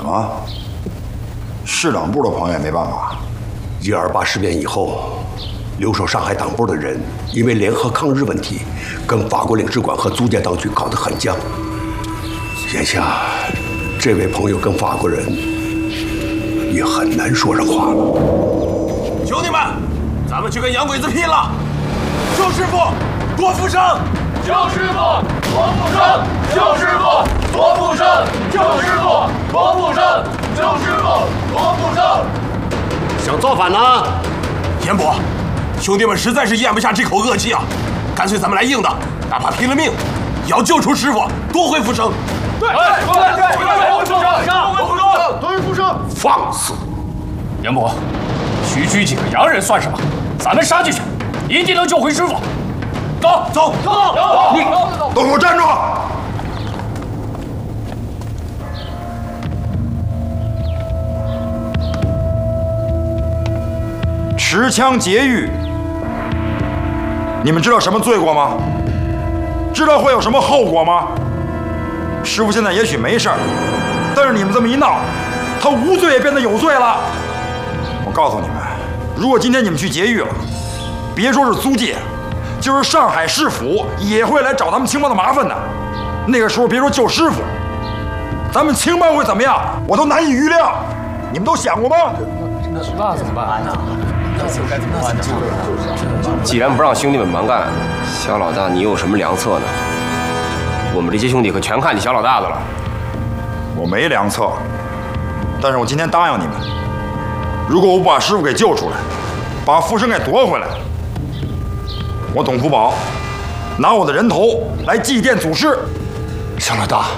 么？市党部的朋友也没办法。 128事变以后，留守上海党部的人因为联合抗日问题，跟法国领事馆和租界当局搞得很僵。眼下，这位朋友跟法国人也很难说上话了。 兄弟们，咱们去跟洋鬼子拼了！救师傅，多复生！救师傅，多复生！救师傅，多复生！救师傅，多复生！救师傅，多复生！ 想造反呢？ 严伯，兄弟们实在是咽不下这口恶气啊！干脆咱们来硬的，哪怕拼了命，也要救出师傅，夺回复生。对，夺回复生，夺回复生！ 放肆！ 严伯，区区几个洋人算什么？咱们杀进去，一定能救回师傅。走！ 你都给我站住！持枪劫狱，你们知道什么罪过吗？知道会有什么后果吗？师傅现在也许没事儿，但是你们这么一闹，他无罪也变得有罪了。我告诉你们，如果今天你们去劫狱了，别说是租界，就是上海市府也会来找他们青帮的麻烦的。那个时候别说救师傅，咱们青帮会怎么样，我都难以预料。你们都想过吗？ 那怎么办呢？ 既然不让兄弟们蛮干，小老大你有什么良策呢？我们这些兄弟可全看你小老大的了。 我没良策，但是我今天答应你们，如果我不把师傅给救出来，把复生给夺回来，我董福宝拿我的人头来祭奠祖师。 小老大，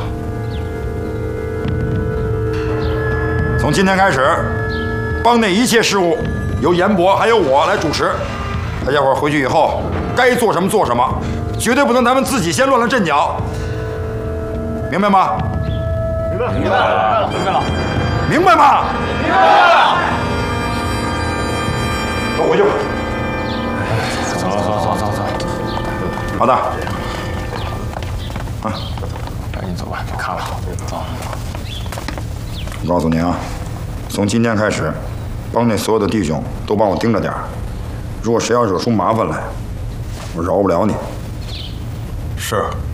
从今天开始，帮内一切事务由严伯还有我来主持。大家伙回去以后，该做什么做什么，绝对不能咱们自己先乱了阵脚，明白吗？明白了。明白吗？明白了。都回去吧。 走。 好的。 赶紧走吧，别看了。走。 我告诉你啊，从今天开始，帮内所有的弟兄都帮我盯着点儿。如果谁要惹出麻烦来，我饶不了你。 是。